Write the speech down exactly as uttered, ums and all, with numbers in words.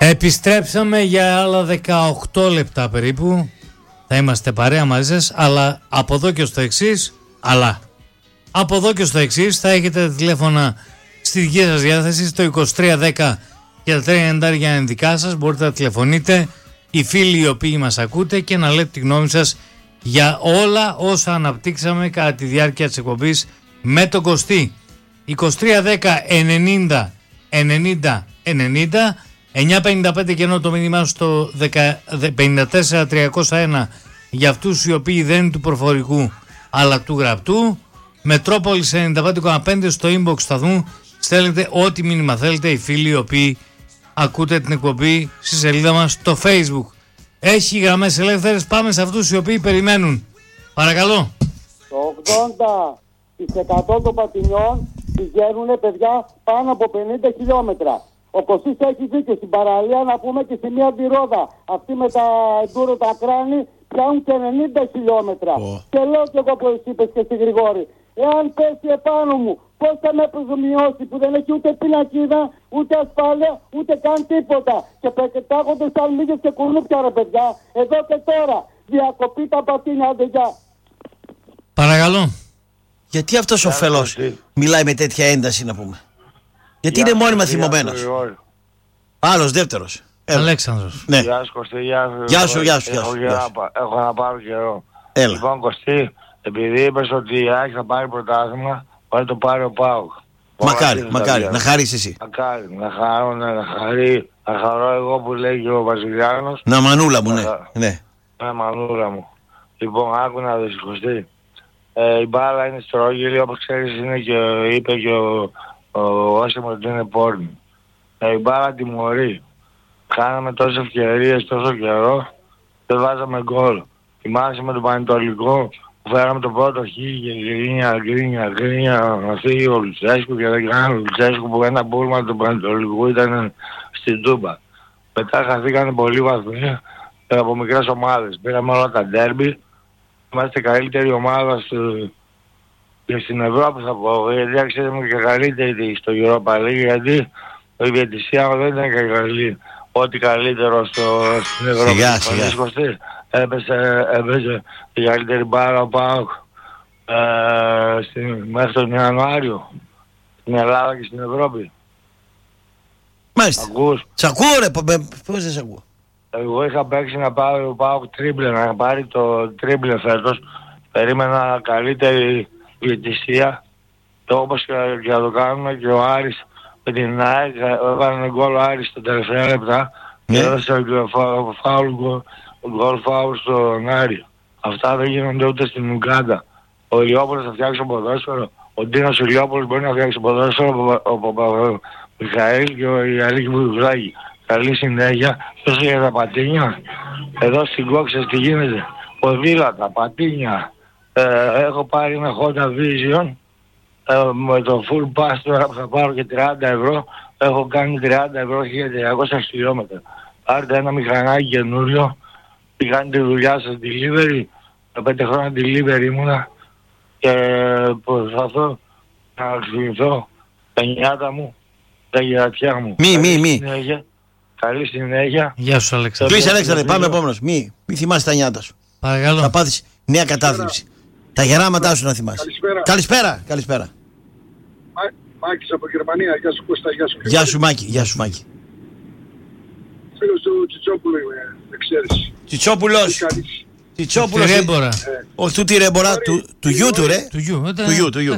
Επιστρέψαμε για άλλα δεκαοκτώ λεπτά περίπου. Θα είμαστε παρέα μαζί σας, αλλά από εδώ και στο εξής, αλλά από εδώ και στο εξής θα έχετε τηλέφωνα στη δική σας διάθεση στο είκοσι τρία δέκα και τα τρία ενενήντα για να είναι δικά σας. Μπορείτε να τηλεφωνείτε, οι φίλοι οι οποίοι μας ακούτε, και να λέτε τη γνώμη σας για όλα όσα αναπτύξαμε κατά τη διάρκεια της εκπομπής με τον Κωστή. είκοσι τρία δέκα ενενήντα ενενήντα ενενήντα, εννιά πενήντα πέντε και ενώ το μήνυμά στο πενήντα τέσσερα τριακόσια ένα για αυτούς οι οποίοι δεν είναι του προφορικού αλλά του γραπτού. Μετρόπολης ενενήντα πέντε κόμμα πέντε στο inbox σταθμού στέλνετε ό,τι μήνυμα θέλετε, οι φίλοι οι οποίοι ακούτε την εκπομπή στη σελίδα μας στο Facebook. Έχει γραμμές ελεύθερες, πάμε σε αυτούς οι οποίοι περιμένουν. Παρακαλώ. Το ογδόντα τοις εκατό των πατινιών πηγαίνουνε, παιδιά, πάνω από πενήντα χιλιόμετρα. Ο Κωστής έχει δίκιο, στην παραλία να πούμε και σε μια αντιρόδα. Αυτοί με τα εντούρο τα κράνη πιάνουν και ενενήντα χιλιόμετρα. Oh. Και λέω κι εγώ που εσύ είπες και στη Γρηγόρη, εάν πέσει επάνω μου, πώς θα με προσωμιώσει που δεν έχει ούτε πινακίδα, ούτε ασφάλεια, ούτε καν τίποτα. Και πετάγονται σαν μύγες και κουρνούπια, ρε παιδιά. Εδώ και τώρα. Διακοπή τα πατίνια, άντε γεια. Παρακαλώ. Γιατί αυτός ο φελός μιλάει με τέτοια ένταση, να πούμε? Γιατί είναι μόνιμα θυμωμένος. Άλλος, δεύτερος. Αλέξανδρος. Ναι. Γεια σου Κωστή, γεια σου. Γεια σου, γεια σου. Έχω, γεια σου. έχω να πάρω καιρό. Έλα. Λοιπόν Κωστή, επειδή είπες ότι η ΑΕΚ θα πάρει πρωτάθλημα, μπορεί να το πάρει ο ΠΑΟΚ. Μακάρι, μακάρι, να χαρείς εσύ. Μακάρι, να χαρώ, ναι, να χαρεί. Να χαρώ εγώ που λέει και ο Βασιλιάνος. Να μανούλα μου, ναι. Ναι, ναι μανούλα μου. Λοιπόν, άκου να δεις Κωστή. Ε, η μπάλα είναι στρόγγυλη, όπως ξέρεις είναι και είπε και ο, ο Όσιμος ότι είναι πόρνη. Ε, η μπάλα τιμωρεί. Κάναμε τόσες ευκαιρίες τόσο καιρό, δεν βάζαμε γκολ. Θυμάσαι με τον Πανετολικό που φέραμε το πρώτο χ και γκρίνια, γκρίνια, γκρίνια, να φύγει ο Λουτσέσκου και δεν κάνει ο Λουτσέσκου που ένα πούλμα του Πανετολικού ήταν στην Τούμπα. Μετά χαθήκανε πολλοί βαθμοί από μικρές ομάδες. Πήραμε όλα τα ντέρμπι. Είμαστε καλύτερη ομάδα στο... και στην Ευρώπη θα πω, γιατί άξιζαμε και καλύτερη στο Europa League, γιατί η διαιτησία δεν ήταν και καλή. Ό,τι καλύτερο στο... στην Ευρώπη. Σιγά, σιγά. Έπεσε, έπεσε η καλύτερη μπάρα ο ΠΑΟΚ ε, μέχρι τον Ιανουάριο στην Ελλάδα και στην Ευρώπη. Μάλιστα. Ακούς? Σ' ακούω ρε, πώς δεν σ' ακούω? Εγώ είχα παίξει να πάρει ο ΠΑΟΚ τρίμπλε, να πάρει το τρίμπλε φέτος. Περίμενα καλύτερη διαιτησία, το όπως και, και να το κάνουμε, και ο Άρης με την ΑΕΚ έβαλε γκολ ο Άρης στα τελευταία λεπτά και έδωσε φάουλ γκολ φάουλ στον Άρη. Αυτά δεν γίνονται ούτε στην Ουγκάντα. Ο Ηλιόπουλος θα φτιάξει το ποδόσφαιρο, ο Ντίνος Ηλιόπουλος μπορεί να φτιάξει το ποδόσφαιρο, ο Μιχαήλ και ο Ιαλίκη Βουδουράκη. Καλή συνέχεια. Τόσο για τα πατίνια. Εδώ στην Κόξες τι γίνεται? Ποδήλατα, πατίνια. Ε, έχω πάρει ένα Honda Vision ε, με το full pass τώρα που θα πάρω και τριάντα ευρώ. Έχω κάνει τριάντα ευρώ χίλια τριακόσια χιλιόμετρα. Πάρτε ένα μηχανάκι καινούριο. Πήγαν τη δουλειά σας delivery. Τα πέντε χρόνια delivery ήμουνα και προσπαθώ να αξιοποιηθώ τα νιάτα μου, τα γερατιά μου. Μη, μη, μη. Καλή συνέχεια. Γεια σου Αλέξανδρε. Κλείσε Αλέξανδρε, πάμε επόμενος. Μη, μη θυμάσαι τα νιάτα σου. Παρακαλώ. Θα πάθεις νέα κατάθλιψη. Τα γεράματά σου να θυμάσαι. Καλησπέρα. Καλησπέρα. Καλησπέρα. Μά, Μάκης από Γερμανία. Γεια σου Κώστα, γεια σου. Γεια σου Μάκη, γεια σου Μάκη. Φίλος του Τσιτσόπουλου είμαι, δεν ξέρεις. Τσιτσόπουλος. Τσιτσόπουλος. Τη Ρέμπορα. Όχι του τη Ρέμπορα, του γιού του ρε. Του γιού, του γιού, του γιού.